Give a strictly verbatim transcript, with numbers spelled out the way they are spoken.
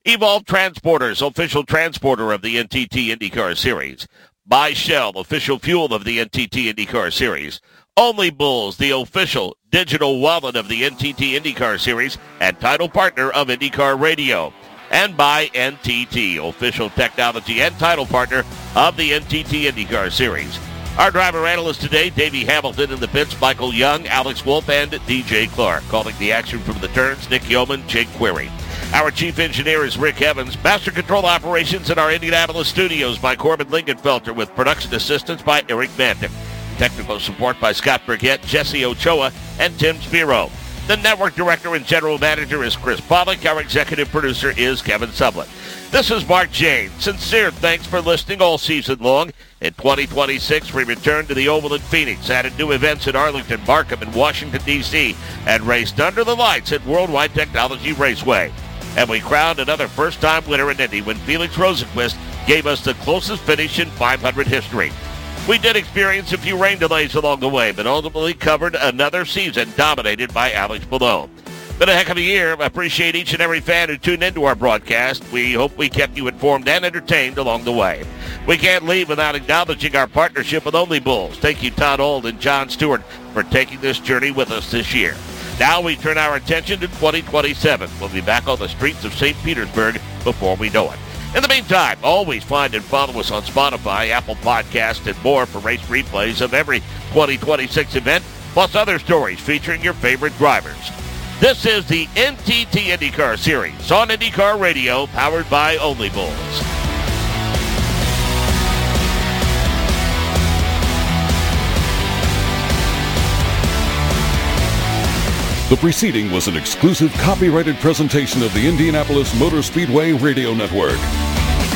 Evolve Transporters, official transporter of the N T T IndyCar Series. By Shell, official fuel of the N T T IndyCar Series. Only Bulls, the official digital wallet of the N T T IndyCar Series and title partner of IndyCar Radio. And by N T T, official technology and title partner of the N T T IndyCar Series. Our driver analyst today, Davey Hamilton in the pits, Michael Young, Alex Wolf, and D J Clark. Calling the action from the turns, Nick Yeoman, Jake Query. Our chief engineer is Rick Evans. Master control operations in our Indianapolis studios by Corbin Lingenfelter with production assistance by Eric Mandick. Technical support by Scott Burgett, Jesse Ochoa, and Tim Spiro. The network director and general manager is Chris Pollock. Our executive producer is Kevin Sublett. This is Mark Jane. Sincere thanks for listening all season long. In twenty twenty-six, we return to the Oval in Phoenix, added new events in Arlington, Markham, and Washington, D C, and raced under the lights at Worldwide Technology Raceway. And we crowned another first-time winner in Indy when Felix Rosenquist gave us the closest finish in five hundred history. We did experience a few rain delays along the way, but ultimately covered another season dominated by Alex Malone. Been a heck of a year. I appreciate each and every fan who tuned into our broadcast. We hope we kept you informed and entertained along the way. We can't leave without acknowledging our partnership with Only Bulls. Thank you, Todd Old and John Stewart, for taking this journey with us this year. Now we turn our attention to twenty twenty-seven. We'll be back on the streets of Saint Petersburg before we know it. In the meantime, always find and follow us on Spotify, Apple Podcasts, and more for race replays of every twenty twenty-six event, plus other stories featuring your favorite drivers. This is the N T T IndyCar Series on IndyCar Radio, powered by Only Bulls. The preceding was an exclusive copyrighted presentation of the Indianapolis Motor Speedway Radio Network.